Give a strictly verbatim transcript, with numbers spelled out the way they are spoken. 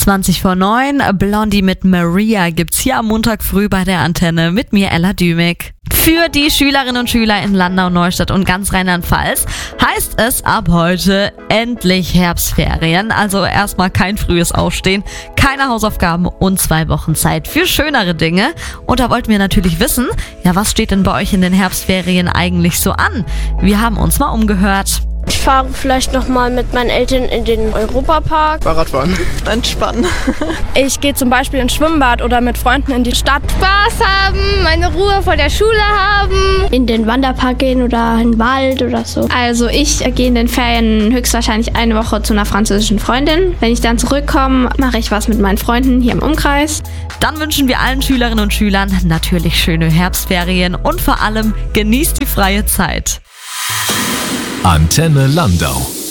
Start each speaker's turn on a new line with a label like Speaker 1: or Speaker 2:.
Speaker 1: zwanzig vor neun, Blondie mit Maria gibt's hier am Montag früh bei der Antenne mit mir, Ella Dümig. Für die Schülerinnen und Schüler in Landau, Neustadt und ganz Rheinland-Pfalz heißt es ab heute endlich Herbstferien. Also erstmal kein frühes Aufstehen, keine Hausaufgaben und zwei Wochen Zeit für schönere Dinge. Und da wollten wir natürlich wissen, ja, was steht denn bei euch in den Herbstferien eigentlich so an? Wir haben uns mal umgehört.
Speaker 2: Ich fahre vielleicht nochmal mit meinen Eltern in den Europapark.
Speaker 3: Fahrradfahren. Entspannen.
Speaker 4: Ich gehe zum Beispiel ins Schwimmbad oder mit Freunden in die Stadt.
Speaker 5: Spaß haben, meine Ruhe vor der Schule haben.
Speaker 2: In den Wanderpark gehen oder in den Wald oder so.
Speaker 6: Also ich gehe in den Ferien höchstwahrscheinlich eine Woche zu einer französischen Freundin. Wenn ich dann zurückkomme, mache ich was mit meinen Freunden hier im Umkreis.
Speaker 1: Dann wünschen wir allen Schülerinnen und Schülern natürlich schöne Herbstferien und vor allem genießt die freie Zeit.
Speaker 7: Antenne Landau.